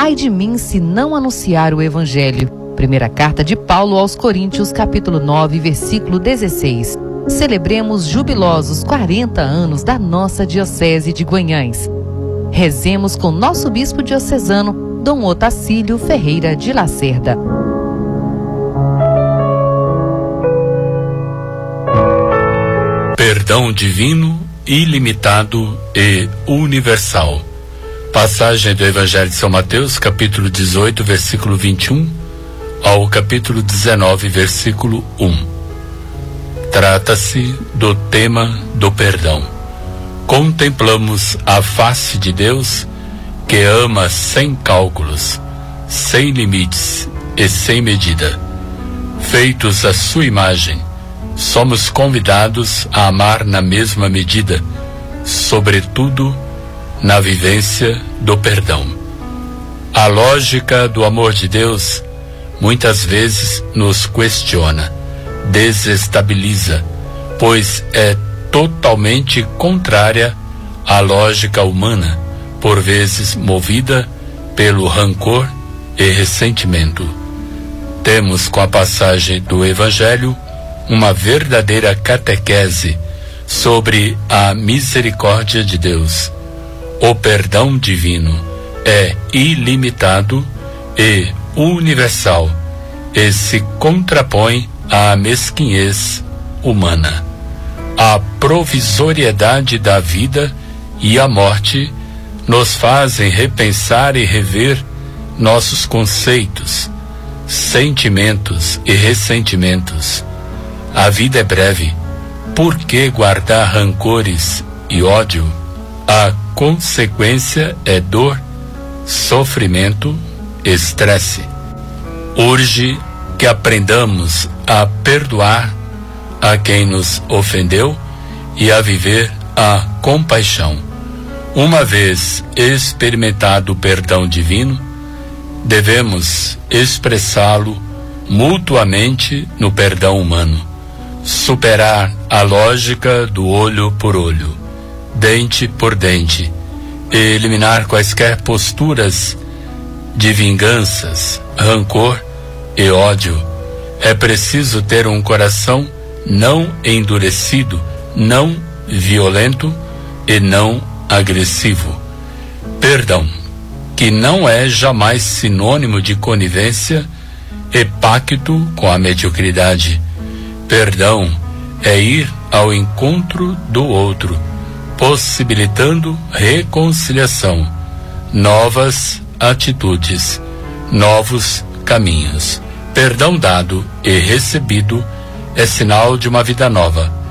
Ai de mim se não anunciar o Evangelho. Primeira carta de Paulo aos Coríntios, capítulo 9, versículo 16. Celebremos jubilosos 40 anos da nossa Diocese de Guanhães. Rezemos com nosso bispo diocesano, Dom Otacílio Ferreira de Lacerda. Perdão divino, ilimitado e universal. Passagem do Evangelho de São Mateus, capítulo 18, versículo 21, ao capítulo 19, versículo 1. Trata-se do tema do perdão. Contemplamos a face de Deus, que ama sem cálculos, sem limites e sem medida. Feitos à sua imagem, somos convidados a amar na mesma medida, sobretudo na vivência do perdão. A lógica do amor de Deus muitas vezes nos questiona, desestabiliza, pois é totalmente contrária à lógica humana, por vezes movida pelo rancor e ressentimento. Temos com a passagem do Evangelho uma verdadeira catequese sobre a misericórdia de Deus. O perdão divino é ilimitado e universal e se contrapõe à mesquinhez humana. A provisoriedade da vida e a morte nos fazem repensar e rever nossos conceitos, sentimentos e ressentimentos. A vida é breve. Por que guardar rancores e ódio? A consequência é dor, sofrimento, estresse. Urge que aprendamos a perdoar a quem nos ofendeu e a viver a compaixão. Uma vez experimentado o perdão divino, devemos expressá-lo mutuamente no perdão humano. Superar a lógica do olho por olho, dente por dente, e eliminar quaisquer posturas de vinganças, rancor e ódio. É preciso ter um coração não endurecido, não violento e não agressivo. Perdão, que não é jamais sinônimo de conivência e pacto com a mediocridade. Perdão é ir ao encontro do outro, possibilitando reconciliação, novas atitudes, novos caminhos. Perdão dado e recebido é sinal de uma vida nova.